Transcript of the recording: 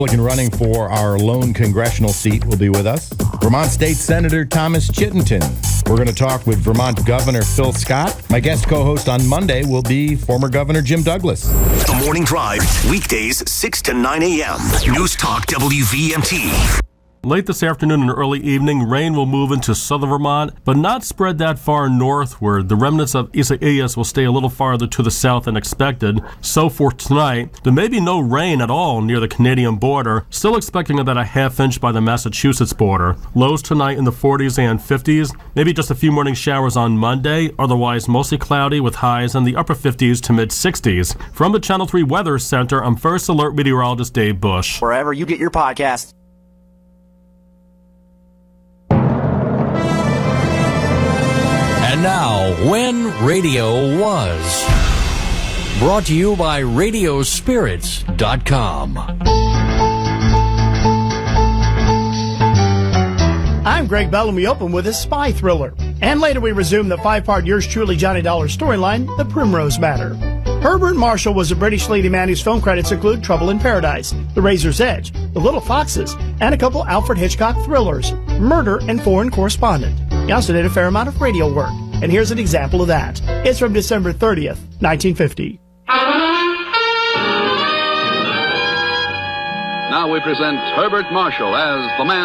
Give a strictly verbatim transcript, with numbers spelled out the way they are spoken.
Republican running for our lone congressional seat will be with us. Vermont State Senator Thomas Chittenton. We're going to talk with Vermont Governor Phil Scott. My guest co-host on Monday will be former Governor Jim Douglas. The Morning Drive, weekdays six to nine a.m. News Talk W V M T. Late this afternoon and early evening, rain will move into southern Vermont, but not spread that far northward. The remnants of Isaias will stay a little farther to the south than expected. So for tonight, there may be no rain at all near the Canadian border, still expecting about a half inch by the Massachusetts border. Lows tonight in the forties and fifties, maybe just a few morning showers on Monday, otherwise mostly cloudy with highs in the upper fifties to mid sixties. From the Channel three Weather Center, I'm First Alert Meteorologist Dave Bush. Wherever you get your podcasts. And now, When Radio Was. Brought to you by radio spirits dot com. I'm Greg Bell, and we open with a spy thriller. And later we resume the five-part Yours Truly Johnny Dollar storyline, The Primrose Matter. Herbert Marshall was a British leading man whose film credits include Trouble in Paradise, The Razor's Edge, The Little Foxes, and a couple Alfred Hitchcock thrillers, Murder and Foreign Correspondent. He also did a fair amount of radio work, and here's an example of that. It's from December thirtieth, nineteen fifty. Now we present Herbert Marshall as the man